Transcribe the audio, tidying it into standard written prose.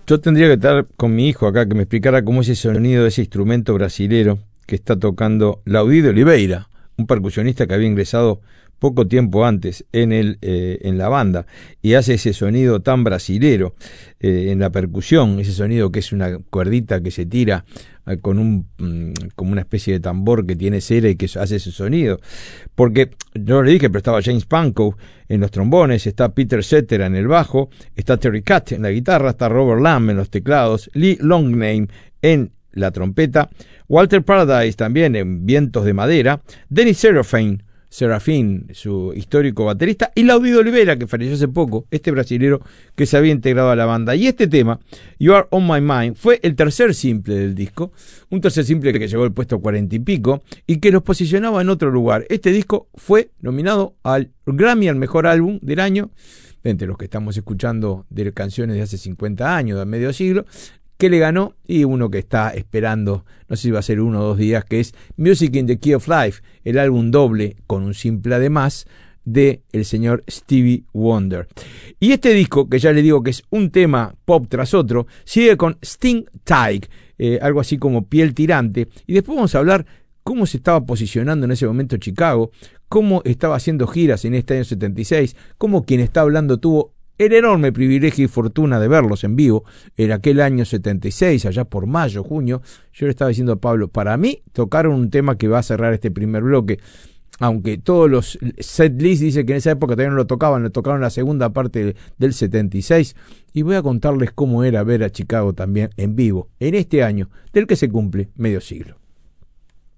Yo tendría que estar con mi hijo acá que me explicara cómo es ese sonido de ese instrumento brasilero que está tocando Laudí Oliveira, un percusionista que había ingresado poco tiempo antes en la banda, y hace ese sonido tan brasilero en la percusión, ese sonido que es una cuerdita que se tira con como una especie de tambor que tiene cera y que hace ese sonido. Porque yo le dije, pero estaba James Pankow en los trombones, está Peter Cetera en el bajo, está Terry Katt en la guitarra, está Robert Lamb en los teclados, Lee Longname en la trompeta, Walter Paradise también en vientos de madera, Dennis Serafín, su histórico baterista, y Laudí Oliveira, que falleció hace poco, este brasilero que se había integrado a la banda. Y este tema, You Are On My Mind, fue el tercer simple del disco, un tercer simple que llegó al puesto 40 y pico, y que los posicionaba en otro lugar. Este disco fue nominado al Grammy al mejor álbum del año, entre los que estamos escuchando de canciones de hace 50 años, de medio siglo, que le ganó, y uno que está esperando, no sé si va a ser 1 o 2 días, que es Music in the Key of Life, el álbum doble con un simple además de el señor Stevie Wonder. Y este disco, que ya le digo que es un tema pop tras otro, sigue con Sting Tight, algo así como piel tirante, y después vamos a hablar cómo se estaba posicionando en ese momento Chicago, cómo estaba haciendo giras en este año 76, cómo quien está hablando tuvo el enorme privilegio y fortuna de verlos en vivo en aquel año 76, allá por mayo, junio. Yo le estaba diciendo a Pablo, para mí tocaron un tema que va a cerrar este primer bloque, aunque todos los set lists dicen que en esa época todavía no lo tocaron la segunda parte del 76, y voy a contarles cómo era ver a Chicago también en vivo en este año del que se cumple medio siglo.